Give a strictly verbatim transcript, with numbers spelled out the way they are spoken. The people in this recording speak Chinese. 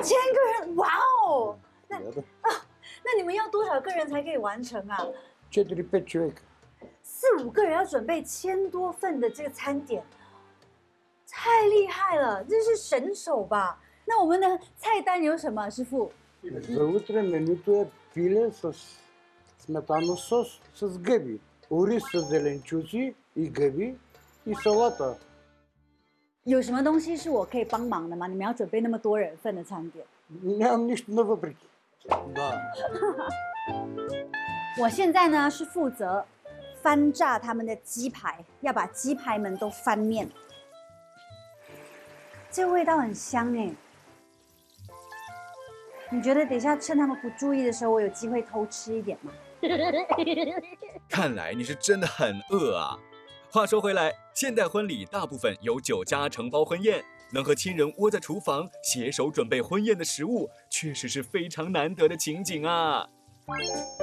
千个人，哇哦！那啊，那你们要多少个人才可以完成啊？ четыре-пять человек。 四五个人要准备千多份的这个餐点，太厉害了，这是神手吧？那我们的菜单有什么，师傅？ За утре менюто е пиле с сметанов сос с гъби, ориз с зеленчуци и гъби и салата. 有什么东西是我可以帮忙的吗？你们要准备那么多人份的餐点。 Нямам нищо на въпреки. Да. 我现在呢是负责翻炸他们的鸡排，要把鸡排们都翻面。这味道很香哎。你觉得等一下趁他们不注意的时候，我有机会偷吃一点吗？ 看来你是真的很饿啊。话说回来，现代婚礼大部分有酒家承包婚宴，能和亲人窝在厨房携手准备婚宴的食物，确实是非常难得的情景啊。